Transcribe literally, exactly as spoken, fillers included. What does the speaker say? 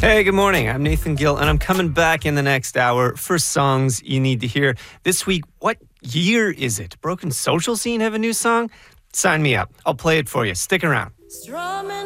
Hey, good morning. I'm Nathan Gill, and I'm coming back in the next hour for songs you need to hear. This week, what year is it? Broken Social Scene have a new song? Sign me up. I'll play it for you. Stick around.